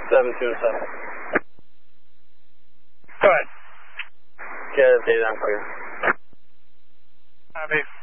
727. Go ahead. Get a date on for you. Copy.